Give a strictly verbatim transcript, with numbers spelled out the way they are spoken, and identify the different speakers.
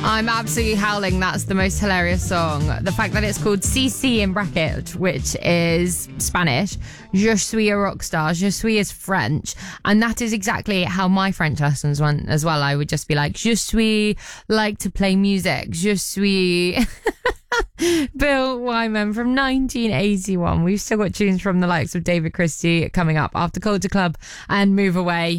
Speaker 1: I'm absolutely howling. That's the most hilarious song. The fact that it's called C C in bracket, which is Spanish. Je suis a rockstar. Je suis is French. And that is exactly how my French lessons went as well. I would just be like, je suis like to play music. Je suis... Bill Wyman from nineteen eighty-one. We've still got tunes from the likes of David Christie coming up after Culture Club and Move Away.